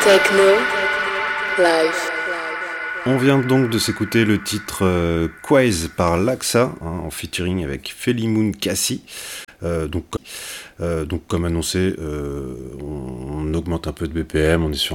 Techno Live. On vient donc de s'écouter le titre Quiz par Laxa, en featuring avec Felimoun Kassi. Donc comme annoncé, on augmente un peu de BPM, on est sur